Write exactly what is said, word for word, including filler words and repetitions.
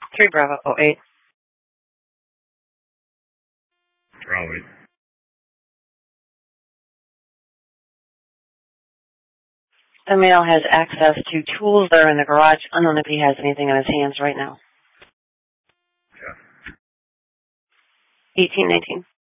three Bravo oh eight. Bravo eight. The male has access to tools that are in the garage. Unknown if he has anything in his hands right now. Yeah. eighteen nineteen.